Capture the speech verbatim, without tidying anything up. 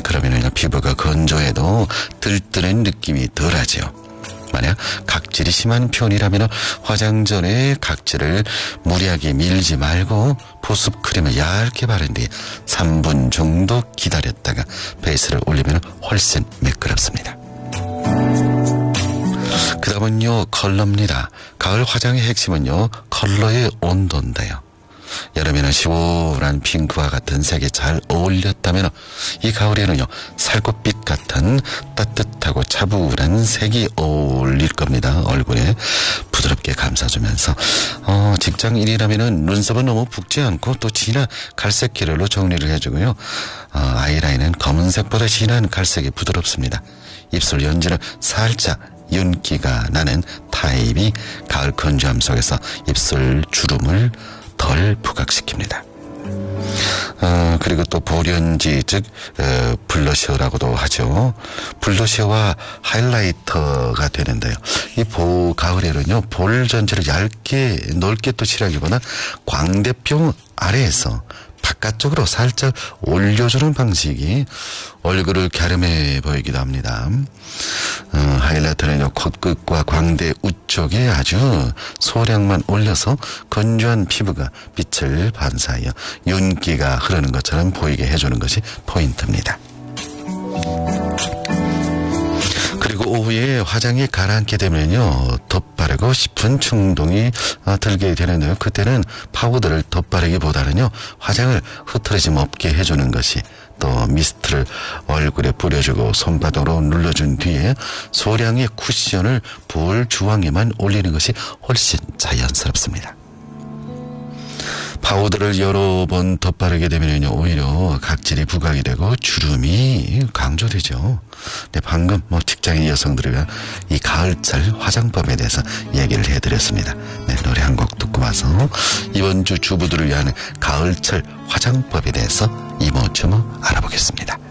그러면은 피부가 건조해도 들뜨는 느낌이 덜하죠. 만약 각질이 심한 편이라면 화장 전에 각질을 무리하게 밀지 말고 보습 크림을 얇게 바른 뒤 삼 분 정도 기다렸다가 베이스를 올리면 훨씬 매끄럽습니다. 그 다음은요, 컬러입니다. 가을 화장의 핵심은요, 컬러의 온도인데요. 여름에는 시원한 핑크와 같은 색이 잘 어울렸다면 이 가을에는요, 살구빛 같은 따뜻하고 차분한 색이 어울릴 겁니다. 얼굴에 부드럽게 감싸주면서 어, 직장 일이라면은 눈썹은 너무 붓지 않고 또 진한 갈색 계열로 정리를 해주고요. 어, 아이라인은 검은색보다 진한 갈색이 부드럽습니다. 입술 연지는 살짝 윤기가 나는 타입이 가을 건조함 속에서 입술 주름을 덜 부각시킵니다. 어, 그리고 또 보련지, 즉 어, 블러셔라고도 하죠. 블러셔와 하이라이터가 되는데요. 이 보, 가을에는요, 볼 전체를 얇게 넓게 또 칠하기보다 광대뼈 아래에서 바깥쪽으로 살짝 올려주는 방식이 얼굴을 갸름해 보이기도 합니다. 어, 하이라이터는요, 콧끝과 광대 우쪽에 아주 소량만 올려서 건조한 피부가 빛을 반사하여 윤기가 흐르는 것처럼 보이게 해주는 것이 포인트입니다. 그리고 오후에 화장이 가라앉게 되면요, 덧바르고 싶은 충동이 들게 되는데요. 그때는 파우더를 덧바르기보다는요, 화장을 흐트러짐 없게 해주는 것이, 또 미스트를 얼굴에 뿌려주고 손바닥으로 눌러준 뒤에 소량의 쿠션을 볼 주황에만 올리는 것이 훨씬 자연스럽습니다. 파우더를 여러 번 덧바르게 되면 오히려 각질이 부각이 되고 주름이 강조되죠. 네, 방금 뭐 직장인 여성들과 이 가을철 화장법에 대해서 얘기를 해드렸습니다. 네, 노래 한 곡 듣고 와서 이번 주 주부들을 위한 가을철 화장법에 대해서 이모저모 알아보겠습니다.